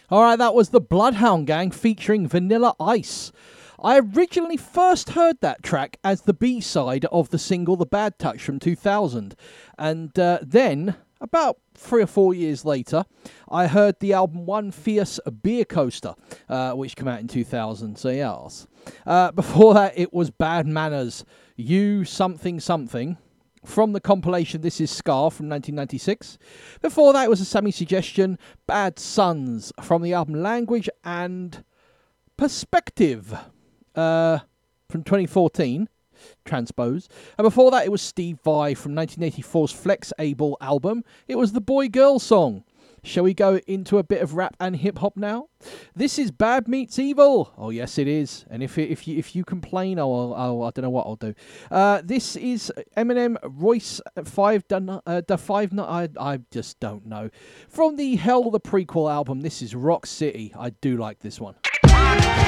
Alright, that was the Bloodhound Gang featuring Vanilla Ice. I originally first heard that track as the B-side of the single The Bad Touch from 2000. And then, about 3 or 4 years later, I heard the album One Fierce Beer Coaster, which came out in 2000. So yes. Before that, it was Bad Manners, You Something Something, from the compilation This Is Scar from 1996. Before that, it was a Sammy suggestion, Bad Sons, from the album Language and Perspective from 2014, Transpose. And before that, it was Steve Vai from 1984's Flex Able album. It was the Boy Girl song. Shall we go into a bit of rap and hip-hop now? This is Bad Meets Evil. Oh, yes, it is. And if you complain, I don't know what I'll do. This is Eminem, Royce, I just don't know. From the Hell the Prequel album, this is Rock City. I do like this one.